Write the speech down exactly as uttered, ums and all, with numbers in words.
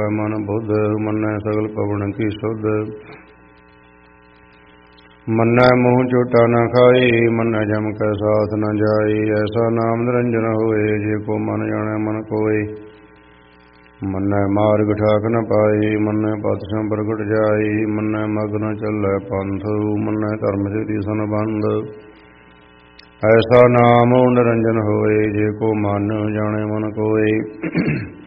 ਮਨ ਬੁੱਧ, ਮੰਨੈ ਸਗਲ ਪਵਨ ਕੀ ਸੁਧ। ਮੰਨੈ ਮੂੰਹ ਝੂਟਾ ਨ ਖਾਈ, ਮੰਨੈ ਜਮ ਕੈ ਸਾਥ ਨ ਜਾਈ। ਐਸਾ ਨਾਮ ਨਿਰੰਜਨ ਹੋਏ, ਜੇ ਕੋ ਮਨ ਜਾਣੈ ਮਨ ਕੋਇ। ਮੰਨੈ ਮਾਰਗ ਠਾਕ ਨ ਪਾਈ, ਮੰਨੈ ਪਥ ਸਮ ਪ੍ਰਗਟ ਜਾਈ। ਮੰਨੈ ਮਗ ਨ ਚੱਲੈ ਪੰਥ, ਮੰਨੈ ਧਰਮ ਸਿਧਿ ਸੰਬੰਧ। ਐਸਾ ਨਾਮ ਨਿਰੰਜਨ ਹੋਏ, ਜੇ ਕੋ ਮਨ ਜਾਣੈ ਮਨ ਕੋਇ।